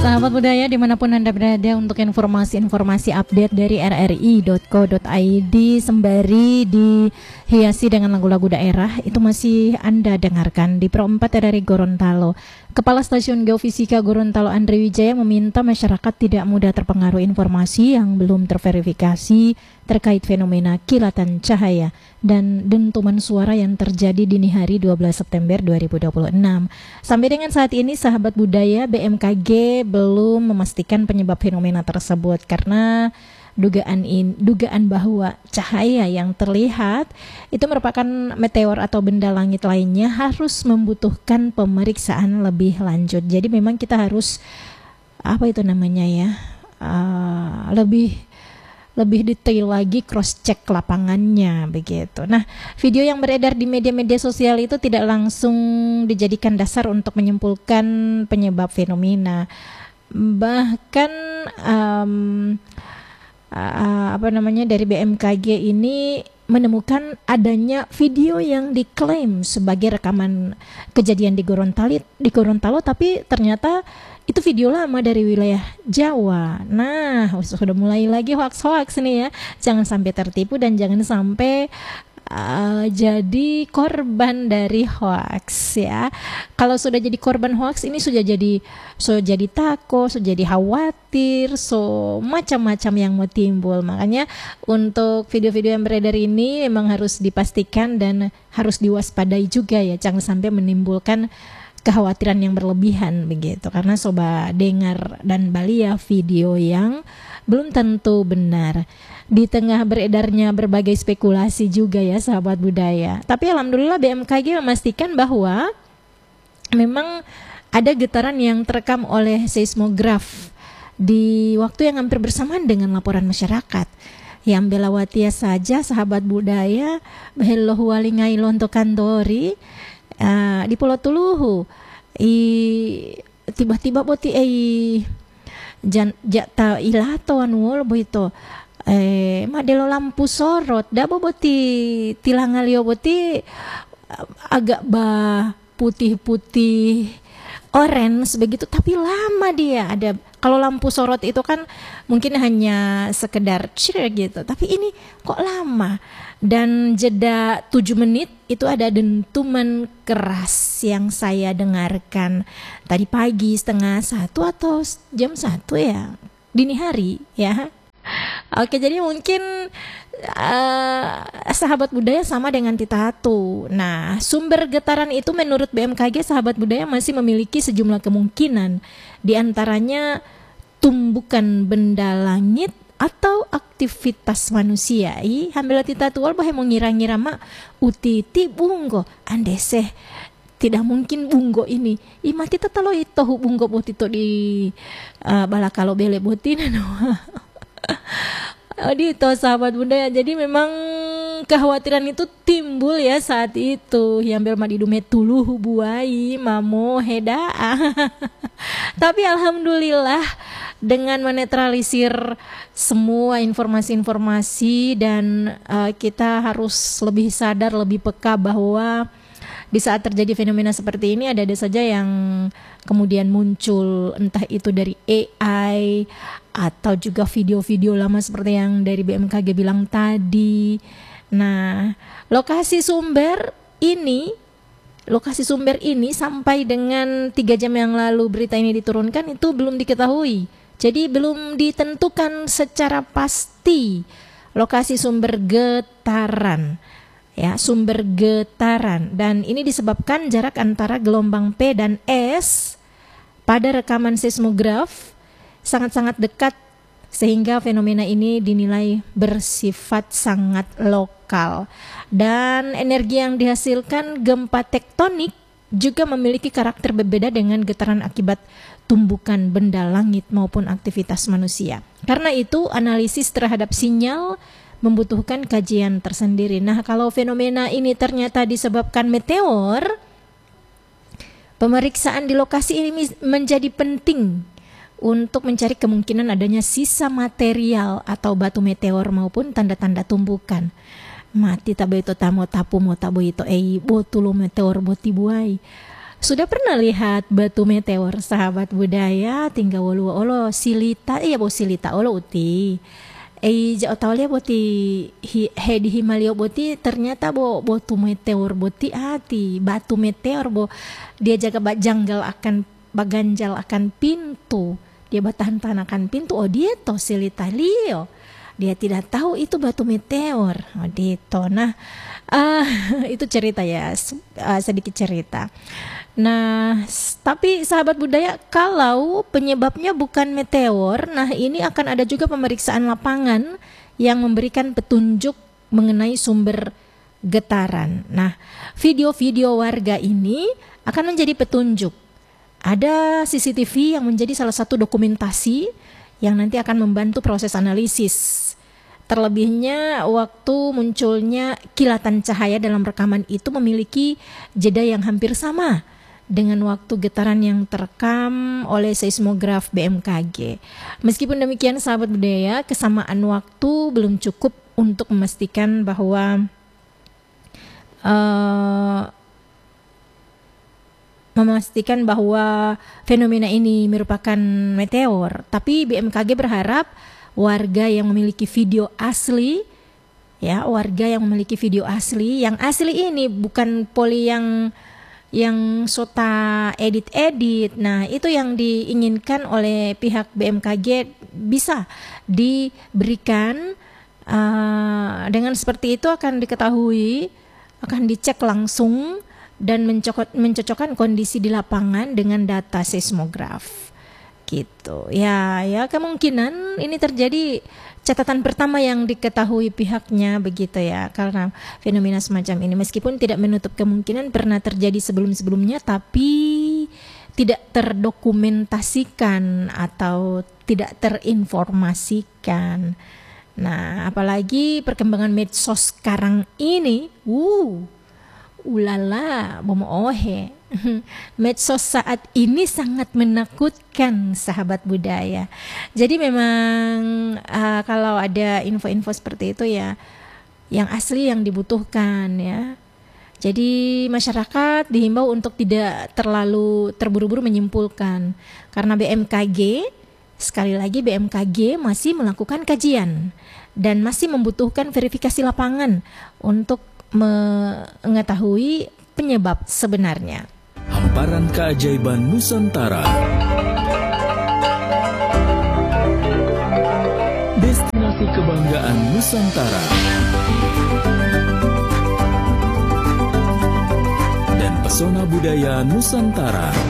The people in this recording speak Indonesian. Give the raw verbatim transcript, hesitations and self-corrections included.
Sahabat budaya dimanapun Anda berada, untuk informasi-informasi update dari r r i dot co dot i d sembari dihiasi dengan lagu-lagu daerah, itu masih Anda dengarkan di Pro empat R R I Gorontalo. Kepala Stasiun Geofisika Gorontalo Andre Wijaya meminta masyarakat tidak mudah terpengaruh informasi yang belum terverifikasi terkait fenomena kilatan cahaya dan dentuman suara yang terjadi dini hari dua belas September dua ribu dua puluh enam. Sampai dengan saat ini, sahabat budaya, B M K G belum memastikan penyebab fenomena tersebut karena dugaan in, dugaan bahwa cahaya yang terlihat itu merupakan meteor atau benda langit lainnya harus membutuhkan pemeriksaan lebih lanjut. Jadi memang kita harus apa itu namanya ya uh, lebih lebih detail lagi, cross check lapangannya begitu. Nah, video yang beredar di media-media sosial itu tidak langsung dijadikan dasar untuk menyimpulkan penyebab fenomena. Bahkan um, uh, apa namanya dari B M K G ini menemukan adanya video yang diklaim sebagai rekaman kejadian di Gorontalo, di Gorontalo, tapi ternyata itu video lama dari wilayah Jawa. Nah, sudah mulai lagi hoax-hoax nih ya. Jangan sampai tertipu dan jangan sampai uh, jadi korban dari hoax ya. Kalau sudah jadi korban hoax ini sudah jadi sudah jadi takut, sudah jadi khawatir, so macam-macam yang mau timbul. Makanya untuk video-video yang beredar ini memang harus dipastikan dan harus diwaspadai juga ya. Jangan sampai menimbulkan kekhawatiran yang berlebihan begitu, karena soba dengar dan balia video yang belum tentu benar. Di tengah beredarnya berbagai spekulasi juga ya sahabat budaya, tapi alhamdulillah B M K G memastikan bahwa memang ada getaran yang terekam oleh seismograf di waktu yang hampir bersamaan dengan laporan masyarakat. Yang belawatia saja sahabat budaya, behellohu walingai lonto kandori, Uh, di Pulau Tuluhu i tiba-tiba boti ai jan jata ilato anu boito eh madelo lampu sorot dabo boti tilangalio boti agak bah putih-putih orange begitu, tapi lama dia ada. Kalau lampu sorot itu kan mungkin hanya sekedar cer gitu, tapi ini kok lama. Dan jeda tujuh menit itu ada dentuman keras yang saya dengarkan tadi pagi setengah satu atau jam satu ya, dini hari ya. Oke, jadi mungkin uh, sahabat budaya sama dengan Titatu. Nah, sumber getaran itu menurut B M K G sahabat budaya masih memiliki sejumlah kemungkinan. Di antaranya tumbukan benda langit atau aktivitas manusia. Ih, hamil Titatu wal bahe mengira-ngira mak utiti bunggo andeseh. Tidak mungkin bunggo ini. Ih, mati tatalo itu bunggo botito di uh, balakalo bele botina no. Dito sahabat budaya, jadi memang kekhawatiran itu timbul ya saat itu. Yang bermadidume tuluh buai mamo heda. Tapi alhamdulillah dengan menetralisir semua informasi-informasi dan uh, kita harus lebih sadar, lebih peka bahwa di saat terjadi fenomena seperti ini ada-ada saja yang kemudian muncul, entah itu dari A I atau juga video-video lama seperti yang dari B M K G bilang tadi. Nah, lokasi sumber ini, lokasi sumber ini sampai dengan tiga jam yang lalu berita ini diturunkan itu belum diketahui. Jadi belum ditentukan secara pasti lokasi sumber getaran. Ya, sumber getaran, dan ini disebabkan jarak antara gelombang P dan S pada rekaman seismograf sangat-sangat dekat sehingga fenomena ini dinilai bersifat sangat lokal. Dan energi yang dihasilkan gempa tektonik juga memiliki karakter berbeda dengan getaran akibat tumbukan benda langit maupun aktivitas manusia. Karena itu analisis terhadap sinyal membutuhkan kajian tersendiri. Nah, kalau fenomena ini ternyata disebabkan meteor, pemeriksaan di lokasi ini menjadi penting untuk mencari kemungkinan adanya sisa material atau batu meteor maupun tanda-tanda tumbukan. Mati tabe itu tamo tapu mo tabo itu ei botulo meteor boti buai. Sudah pernah lihat batu meteor sahabat budaya tinggal walu olo silita iya bo silita olo uti. Eh jauh tahu lihat boti hi, he di Himalaya boti ternyata bo batu meteor boti hati batu meteor bo dia jaga bajanggal akan baganjal akan pintu dia batahan-tahan akan pintu oh dia to silita lio dia tidak tahu itu batu meteor oh dito nah uh, itu cerita ya uh, sedikit cerita. Nah, tapi sahabat budaya, kalau penyebabnya bukan meteor, nah ini akan ada juga pemeriksaan lapangan yang memberikan petunjuk mengenai sumber getaran. Nah, video-video warga ini akan menjadi petunjuk. Ada C C T V yang menjadi salah satu dokumentasi yang nanti akan membantu proses analisis. Terlebihnya waktu munculnya kilatan cahaya dalam rekaman itu memiliki jeda yang hampir sama dengan waktu getaran yang terekam oleh seismograf B M K G. Meskipun demikian sahabat budaya, kesamaan waktu belum cukup untuk memastikan bahwa uh, memastikan bahwa fenomena ini merupakan meteor. Tapi B M K G berharap warga yang memiliki video asli, ya warga yang memiliki video asli, yang asli ini bukan poli yang yang sota edit-edit. Nah, itu yang diinginkan oleh pihak B M K G bisa diberikan. Uh, dengan seperti itu akan diketahui, akan dicek langsung dan mencokot, mencocokkan kondisi di lapangan dengan data seismograf. Gitu. Ya, ya kemungkinan ini terjadi catatan pertama yang diketahui pihaknya begitu ya, karena fenomena semacam ini meskipun tidak menutup kemungkinan pernah terjadi sebelum-sebelumnya tapi tidak terdokumentasikan atau tidak terinformasikan. Nah, apalagi perkembangan medsos sekarang ini, uh, ulala, bomo ohe. Medsos saat ini sangat menakutkan sahabat budaya. Jadi memang uh, kalau ada info-info seperti itu ya yang asli yang dibutuhkan ya. Jadi masyarakat dihimbau untuk tidak terlalu terburu-buru menyimpulkan karena B M K G sekali lagi B M K G masih melakukan kajian dan masih membutuhkan verifikasi lapangan untuk mengetahui penyebab sebenarnya. Hamparan keajaiban Nusantara. Destinasi kebanggaan Nusantara. Dan pesona budaya Nusantara.